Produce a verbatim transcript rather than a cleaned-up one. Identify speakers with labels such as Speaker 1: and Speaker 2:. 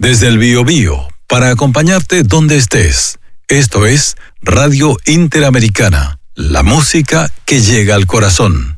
Speaker 1: Desde el Biobío, para acompañarte donde estés. Esto es Radio Interamericana, la música que llega al corazón.